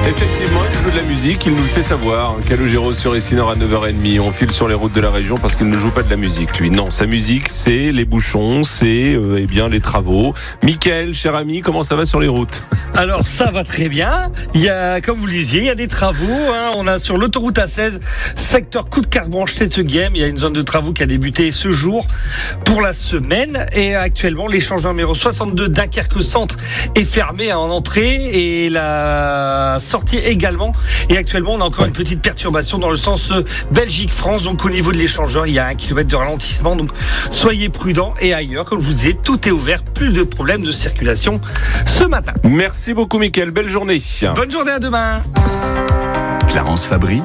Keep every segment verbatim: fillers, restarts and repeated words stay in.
Effectivement, il joue de la musique, il nous le fait savoir. Calogero sur Ici Nord à neuf heures trente. On file sur les routes de la région parce qu'il ne joue pas de la musique, lui. Non, sa musique, c'est les bouchons, c'est euh, eh bien les travaux. Mickaël, cher ami, comment ça va sur les routes ? Alors ça va très bien. Il y a, comme vous le disiez, il y a des travaux. Hein. On a sur l'autoroute A seize, secteur coup de Carbranche Téteguem, il y a une zone de travaux qui a débuté ce jour pour la semaine. Et actuellement, l'échangeur numéro soixante-deux Dunkerque Centre est fermé en entrée et la sortie également. Et actuellement, on a encore une petite perturbation dans le sens Belgique-France. Donc au niveau de l'échangeur, il y a un kilomètre de ralentissement. Donc soyez prudents. Et ailleurs, comme je vous disais, tout est ouvert. Plus de problèmes de circulation ce matin. Merci beaucoup, Mickaël. Belle journée. Bonne journée, à demain. Clarence Fabry.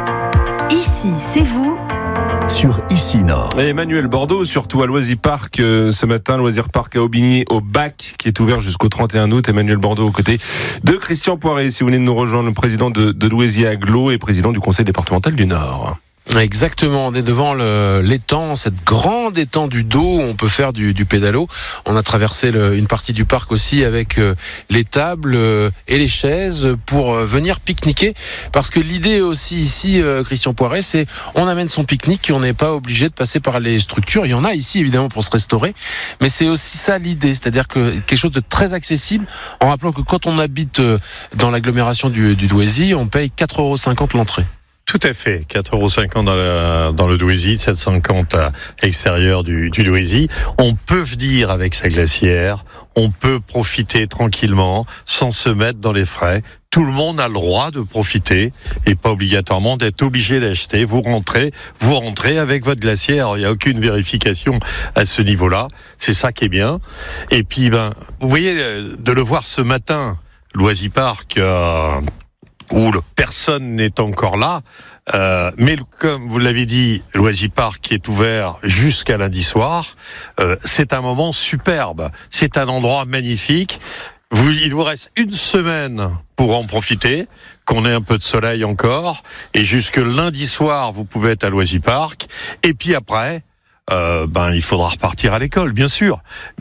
Ici, c'est vous. Sur Ici Nord. Et Emmanuel Bordeaux, surtout à Loisy Park euh, ce matin, Loisir Park à Aubigny, au Bac, qui est ouvert jusqu'au trente et un août. Emmanuel Bordeaux aux côtés de Christian Poiret. Si vous venez de nous rejoindre, le président de, de Loisy Agglo et président du conseil départemental du Nord. Exactement, on est devant le, l'étang, cette grande étang du dos où on peut faire du, du pédalo. On a traversé le, une partie du parc aussi avec euh, les tables euh, et les chaises pour euh, venir pique-niquer. Parce que l'idée aussi ici, euh, Christian Poiret, c'est on amène son pique-nique et on n'est pas obligé de passer par les structures. Il y en a ici évidemment pour se restaurer, mais c'est aussi ça l'idée, c'est-à-dire que quelque chose de très accessible, en rappelant que quand on habite euh, dans l'agglomération du, du Douaisis, on paye quatre euros cinquante l'entrée. Tout à fait, quatre euros cinquante dans le, dans le Douaisis, sept euros cinquante à l'extérieur du, du Douaisis. On peut venir avec sa glacière, on peut profiter tranquillement, sans se mettre dans les frais. Tout le monde a le droit de profiter et pas obligatoirement d'être obligé d'acheter. Vous rentrez, vous rentrez avec votre glacière. Il n'y a aucune vérification à ce niveau-là. C'est ça qui est bien. Et puis, ben, vous voyez, de le voir ce matin, Loisy Park, euh, où le, personne n'est encore là, euh, mais comme vous l'avez dit, Loisy Park qui est ouvert jusqu'à lundi soir, euh, c'est un moment superbe, c'est un endroit magnifique. Vous, il vous reste une semaine pour en profiter, qu'on ait un peu de soleil encore, et jusque lundi soir, vous pouvez être à Loisy Park, et puis après, Euh, ben il faudra repartir à l'école, bien sûr.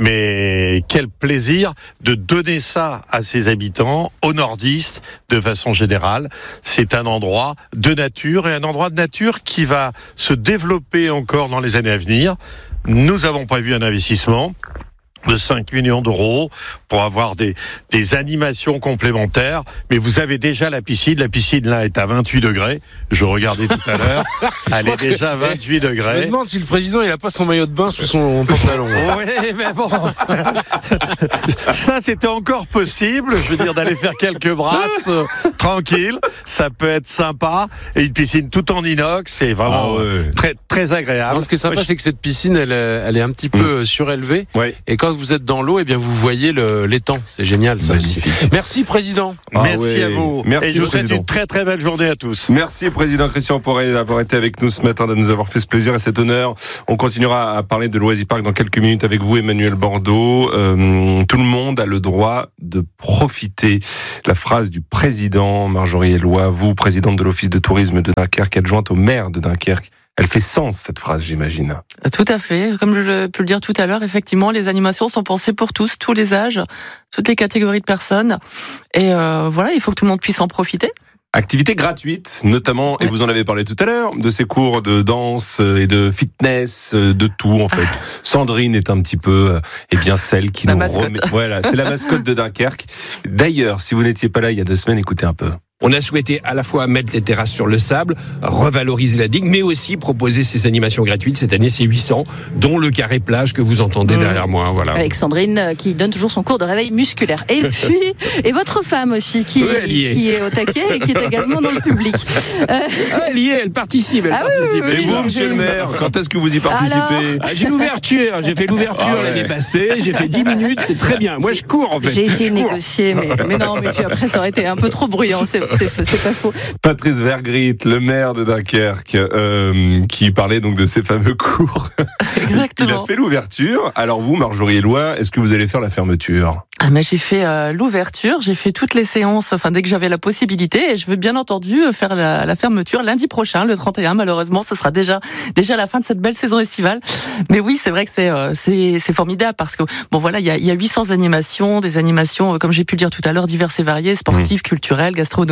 Mais quel plaisir de donner ça à ses habitants, aux nordistes, de façon générale. C'est un endroit de nature et un endroit de nature qui va se développer encore dans les années à venir. Nous avons prévu un investissement de cinq millions d'euros pour avoir des, des animations complémentaires. Mais vous avez déjà la piscine. La piscine, là, est à vingt-huit degrés. Je regardais tout à l'heure. Elle est déjà à vingt-huit degrés. Je me demande si le président, il a pas son maillot de bain sous son pantalon. Oui, mais bon. Ça, c'était encore possible. Je veux dire, d'aller faire quelques brasses, euh, tranquille. Ça peut être sympa. Et une piscine tout en inox. C'est vraiment ah ouais. très, très agréable. Non, ce qui est sympa, Moi, je... c'est que cette piscine, elle, elle est un petit peu mmh. surélevée. Ouais. Et quand vous êtes dans l'eau, eh bien, vous voyez le, l'étang. C'est génial, ça Magnifique. aussi. Merci, président. Ah Merci ouais. à vous. Merci, et je vous souhaite président. une très très belle journée à tous. Merci, président Christian Poiret, d'avoir été avec nous ce matin, de nous avoir fait ce plaisir et cet honneur. On continuera à parler de Loisy Park dans quelques minutes avec vous, Emmanuel Bordeaux. Euh, tout le monde a le droit de profiter. La phrase du président Marjorie Eloi, vous, présidente de l'Office de tourisme de Dunkerque, adjointe au maire de Dunkerque. Elle fait sens, cette phrase, j'imagine. Tout à fait. Comme je peux le dire tout à l'heure, effectivement, les animations sont pensées pour tous, tous les âges, toutes les catégories de personnes. Et euh, voilà, il faut que tout le monde puisse en profiter. Activité gratuite, notamment, ouais. Et vous en avez parlé tout à l'heure, de ces cours de danse et de fitness, de tout en fait. Ah. Sandrine est un petit peu, eh bien, celle qui la nous mascotte. remet. Voilà, c'est la mascotte de Dunkerque. D'ailleurs, si vous n'étiez pas là il y a deux semaines, écoutez un peu. On a souhaité à la fois mettre les terrasses sur le sable, revaloriser la digue, mais aussi proposer ces animations gratuites. Cette année, c'est huit cents, dont le carré plage que vous entendez mmh. derrière moi. Voilà. Avec Sandrine, qui donne toujours son cours de réveil musculaire. Et puis, et votre femme aussi, qui, oui, est, qui est au taquet et qui est également dans le public. Euh... Ah, elle y est, elle participe. Elle ah, participe. Oui, oui, et vous, monsieur le maire, quand est-ce que vous y participez? ah, J'ai l'ouverture, j'ai fait l'ouverture ah, ouais. l'année passée, j'ai fait dix minutes, c'est très bien. Moi, je cours en fait. J'ai essayé de négocier, mais, mais non, mais puis après, ça aurait été un peu trop bruyant, c'est, c'est, c'est pas faux. Patrice Vergrit, le maire de Dunkerque, euh, qui parlait donc de ces fameux cours. Exactement. Il a fait l'ouverture. Alors vous, Marjorie Eloi, est-ce que vous allez faire la fermeture? Ah mais j'ai fait euh, l'ouverture, j'ai fait toutes les séances, enfin dès que j'avais la possibilité, et je veux bien entendu faire la, la fermeture lundi prochain, le trente et un. Malheureusement, ce sera déjà déjà la fin de cette belle saison estivale. Mais oui, c'est vrai que c'est euh, c'est c'est formidable parce que bon voilà, il y a il y a huit cents animations, des animations euh, comme j'ai pu le dire tout à l'heure, diverses et variées, sportives, mmh. culturelles, gastronomiques.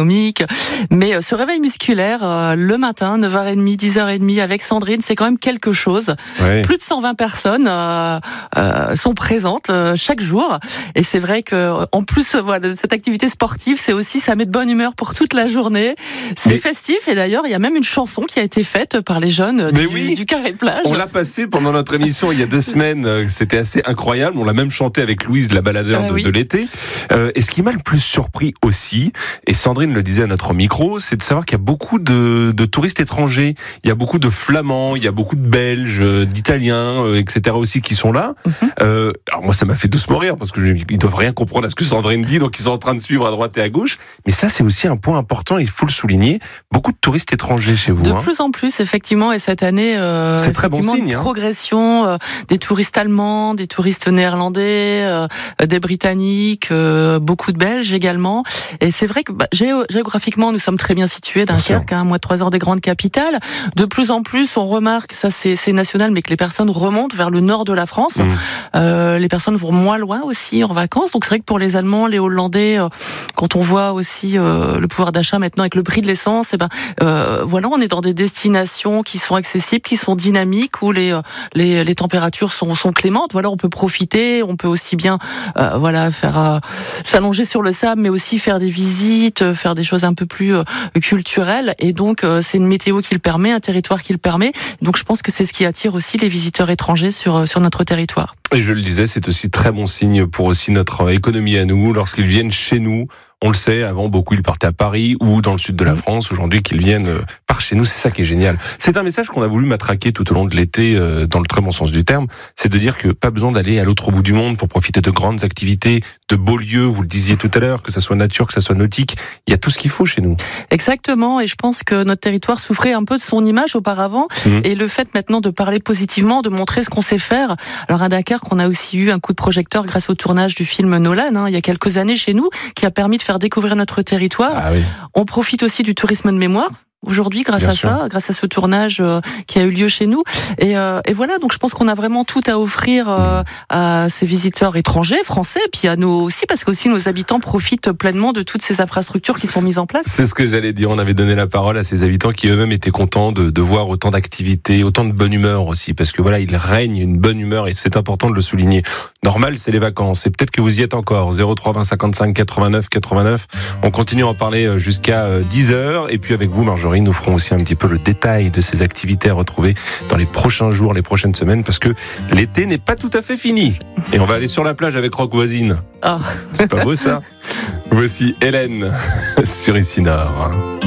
comique. Mais euh, ce réveil musculaire, euh, le matin, neuf heures trente, dix heures trente, avec Sandrine, c'est quand même quelque chose. Ouais. Plus de cent vingt personnes euh, euh, sont présentes euh, chaque jour. Et c'est vrai que en plus, euh, voilà, cette activité sportive, c'est aussi, ça met de bonne humeur pour toute la journée. C'est Mais... festif. Et d'ailleurs, il y a même une chanson qui a été faite par les jeunes Mais du, oui. du Carré Plage. On l'a passé pendant notre émission il y a deux semaines. C'était assez incroyable. On l'a même chanté avec Louise, la baladeur Ah, de, oui. de l'été. Euh, et ce qui m'a le plus surpris aussi, et Sandrine le disait à notre micro, c'est de savoir qu'il y a beaucoup de, de touristes étrangers. Il y a beaucoup de Flamands, il y a beaucoup de Belges, d'Italiens, euh, et cetera aussi qui sont là. Mm-hmm. Euh, alors moi, ça m'a fait doucement rire parce que je, ils doivent rien comprendre à ce que Sandrine dit, donc ils sont en train de suivre à droite et à gauche. Mais ça, c'est aussi un point important. Il faut le souligner. Beaucoup de touristes étrangers chez vous. De hein. plus en plus, effectivement, et cette année, euh, C'est très bon effectivement, signe, une hein. progression euh, des touristes allemands, des touristes néerlandais, euh, des Britanniques, euh, beaucoup de Belges également. Et c'est vrai que bah, géo- géographiquement, nous sommes très bien situés, Dunkerque, hein, à moins de trois heures des grandes capitales. De plus en plus, on remarque, ça c'est, c'est national, mais que les personnes remontent vers le nord de la France. Mmh. Euh, les personnes vont moins loin aussi en vacances. Donc c'est vrai que pour les Allemands, les Hollandais, euh, quand on voit aussi euh, le pouvoir d'achat maintenant avec le prix de l'essence, et ben euh, voilà, on est dans des destinations qui sont accessibles, qui sont dynamiques, où les les, les températures sont, sont clémentes. Voilà, on peut profiter, on peut aussi bien euh, voilà faire euh, s'allonger sur le sable, mais aussi faire des visites, faire des choses un peu plus euh, culturelles. Et donc euh, c'est une météo qui le permet, un territoire qui le permet. Donc je pense que c'est ce qui attire aussi les visiteurs étrangers sur sur notre territoire. Et je le disais, c'est aussi très bon signe pour aussi notre économie à nous, lorsqu'ils viennent chez nous. On le sait, avant, beaucoup, ils partaient à Paris ou dans le sud de la France. Aujourd'hui, qu'ils viennent par chez nous, c'est ça qui est génial. C'est un message qu'on a voulu matraquer tout au long de l'été, euh, dans le très bon sens du terme. C'est de dire que pas besoin d'aller à l'autre bout du monde pour profiter de grandes activités, de beaux lieux. Vous le disiez tout à l'heure, que ça soit nature, que ça soit nautique. Il y a tout ce qu'il faut chez nous. Exactement. Et je pense que notre territoire souffrait un peu de son image auparavant. Mmh. Et le fait maintenant de parler positivement, de montrer ce qu'on sait faire. Alors à Dakar, qu'on a aussi eu un coup de projecteur grâce au tournage du film Nolan, hein, il y a quelques années chez nous, qui a permis de faire découvrir notre territoire. Ah oui. On profite aussi du tourisme de mémoire. Aujourd'hui, grâce Bien à sûr. ça, grâce à ce tournage euh, qui a eu lieu chez nous, et, euh, et voilà. Donc, je pense qu'on a vraiment tout à offrir euh, à ces visiteurs étrangers, français, puis à nous aussi, parce que aussi nos habitants profitent pleinement de toutes ces infrastructures qui sont mises en place. C'est ce que j'allais dire. On avait donné la parole à ces habitants qui eux-mêmes étaient contents de, de voir autant d'activités, autant de bonne humeur aussi, parce que voilà, il règne une bonne humeur et c'est important de le souligner. Normal, c'est les vacances. Et peut-être que vous y êtes encore. zéro trois vingt cinquante-cinq quatre-vingt-neuf quatre-vingt-neuf. On continue à en parler jusqu'à dix heures. Et puis avec vous, Marjorie, nous ferons aussi un petit peu le détail de ces activités à retrouver dans les prochains jours, les prochaines semaines, parce que l'été n'est pas tout à fait fini. Et on va aller sur la plage avec Rock Voisine. Oh. C'est pas beau ça? Voici Hélène sur Ici Nord.